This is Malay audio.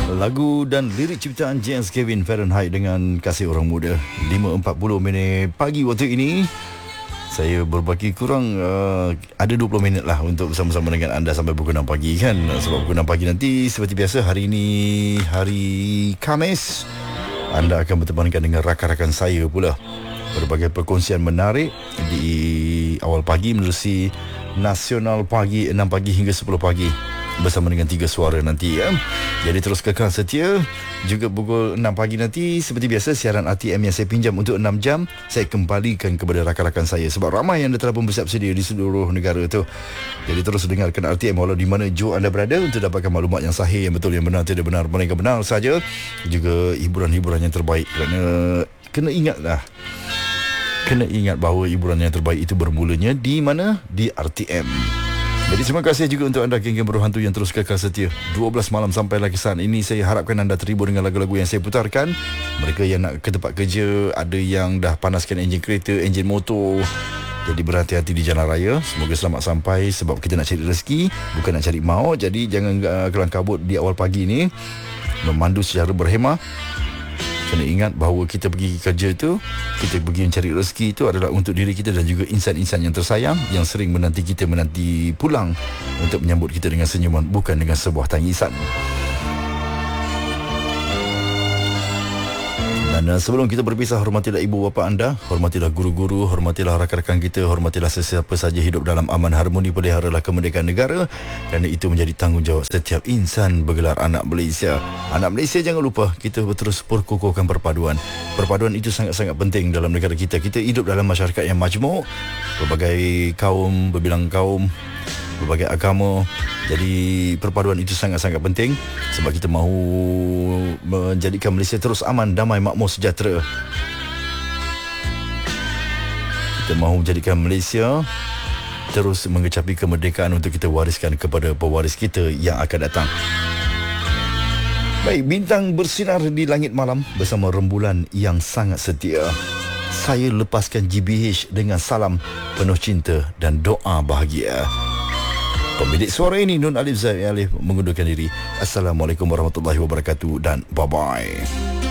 Lagu dan lirik ciptaan James Kevin Fahrenheit dengan Kasih Orang Muda. 5.40 pagi waktu ini. Saya berbagi kurang ada 20 minit lah untuk bersama-sama dengan anda sampai pukul 6 pagi kan. Sebab pukul 6 pagi nanti seperti biasa, hari ini hari Khamis, anda akan bertemankan dengan rakan-rakan saya pula. Berbagai perkongsian menarik di awal pagi menerusi Nasional Pagi 6 pagi hingga 10 pagi bersama dengan 3 suara nanti ya. Jadi terus kekal setia. Juga pukul 6 pagi nanti seperti biasa, siaran RTM yang saya pinjam untuk 6 jam saya kembalikan kepada rakan-rakan saya, sebab ramai yang telah pun bersiap sedia di seluruh negara tu. Jadi terus dengarkan RTM walau di mana jua anda berada untuk dapatkan maklumat yang sahih, yang betul, yang benar, tidak benar, melainkan benar saja. Juga hiburan-hiburan yang terbaik. Kerana kena ingat bahawa hiburan yang terbaik itu bermulanya di mana? Di RTM. Jadi terima kasih juga untuk anda geng-geng berhantu yang terus kekal setia. 12 malam sampai lagi saat ini saya harapkan anda terhibur dengan lagu-lagu yang saya putarkan. Mereka yang nak ke tempat kerja, ada yang dah panaskan enjin kereta, enjin motor. Jadi berhati-hati di jalan raya. Semoga selamat sampai, sebab kita nak cari rezeki, bukan nak cari maut. Jadi jangan kelang kabut di awal pagi ni. Memandu secara berhemah. Kena ingat bahawa kita pergi kerja tu, kita pergi mencari rezeki itu adalah untuk diri kita dan juga insan-insan yang tersayang yang sering menanti kita menanti pulang untuk menyambut kita dengan senyuman, bukan dengan sebuah tangisan. Dan sebelum kita berpisah, hormatilah ibu bapa anda, hormatilah guru-guru, hormatilah rakan-rakan kita, hormatilah sesiapa saja hidup dalam aman harmoni, peliharalah kemerdekaan negara, kerana itu menjadi tanggungjawab setiap insan bergelar anak Malaysia. Anak Malaysia, jangan lupa kita terus perkukuhkan perpaduan. Perpaduan itu sangat-sangat penting dalam negara kita. Kita hidup dalam masyarakat yang majmuk, berbagai kaum, berbilang kaum, berbagai agama. Jadi perpaduan itu sangat-sangat penting, sebab kita mahu menjadikan Malaysia terus aman, damai, makmur, sejahtera. Kita mahu menjadikan Malaysia terus mengecapi kemerdekaan untuk kita wariskan kepada pewaris kita yang akan datang. Baik, bintang bersinar di langit malam bersama rembulan yang sangat setia. Saya lepaskan GBH dengan salam penuh cinta dan doa bahagia. Pemilik suara ini Nun Alif Zaid Alif mengundurkan diri. Assalamualaikum warahmatullahi wabarakatuh dan bye-bye.